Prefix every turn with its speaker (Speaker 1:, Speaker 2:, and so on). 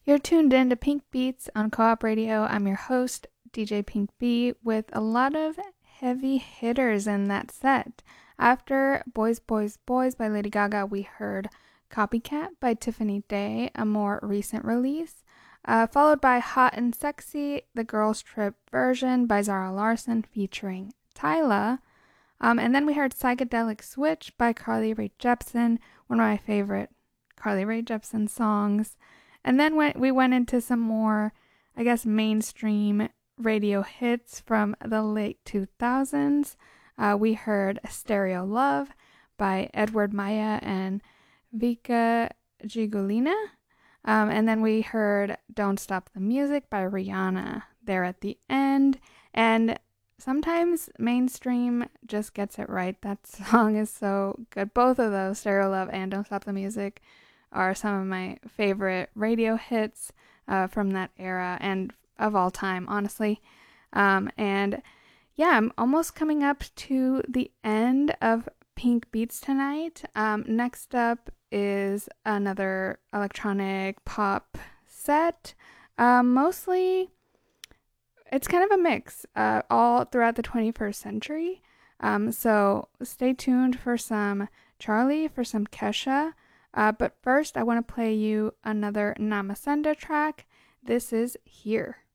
Speaker 1: You're tuned in to Pink Beats on Co-op Radio. I'm your host, DJ Pink B, with a lot of heavy hitters in that set. After Boys, Boys, Boys by Lady Gaga, we heard Copycat by Tiffany Day, a more recent release, followed by Hot and Sexy, the Girls Trip version by Zara Larsson featuring Tyla. And then we heard Psychedelic Switch by Carly Rae Jepsen, one of my favorite Carly Rae Jepsen songs. And then we went into some more, I guess, mainstream radio hits from the late 2000s. We heard Stereo Love by Edward Maya and Vika Gigolina. And then we heard Don't Stop the Music by Rihanna there at the end. And sometimes mainstream just gets it right. That song is so good. Both of those, Stereo Love and Don't Stop the Music, are some of my favorite radio hits from that era and of all time, honestly. And yeah, I'm almost coming up to the end of Pink Beats tonight. Next up is another electronic pop set. Mostly, it's kind of a mix all throughout the 21st century. So stay tuned for some Charlie, for some Kesha. But first, I want to play you another Namasenda track. This is Here.